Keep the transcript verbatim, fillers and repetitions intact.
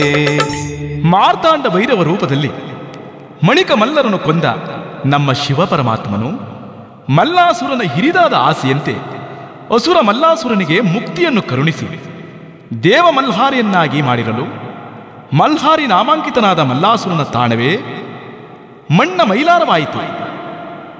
ಮಾರ್ತಾಂಡ ಭೈರವ ರೂಪದಲ್ಲಿ ಮಣಿಕ ಮಲ್ಲರನ್ನು ಕೊಂದ ನಮ್ಮ ಶಿವಪರಮಾತ್ಮನು ಮಲ್ಲಾಸುರನ ಹಿರಿದಾದ ಆಸೆಯಂತೆ ಅಸುರ ಮಲ್ಲಾಸುರನಿಗೆ ಮುಕ್ತಿಯನ್ನು ಕರುಣಿಸಿ ದೇವ ಮಲ್ಹಾರಿಯನ್ನಾಗಿ ಮಾಡಿರಲು ಮಲ್ಹಾರಿ ನಾಮಾಂಕಿತನಾದ ಮಲ್ಲಾಸುರನ ತಾಣವೇ ಮಣ್ಣ ಮೈಲಾರವಾಯಿತು.